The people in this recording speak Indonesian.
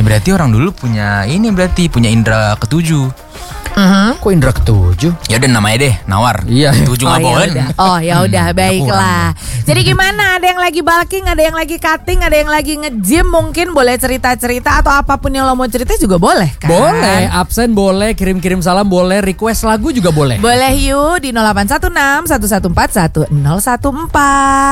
berarti orang dulu punya indera ketujuh. Kok indra ketujuh? Ya udah namanya deh Nawar. Iya. Tujuh nggak boleh. Ya udah baiklah. Jadi gimana? Ada yang lagi bulking, ada yang lagi cutting, ada yang lagi nge-gym, mungkin boleh cerita-cerita atau apapun yang lo mau cerita juga boleh kan? Boleh, absen boleh, kirim-kirim salam boleh, request lagu juga boleh. Boleh yuk di 0816 114 1014.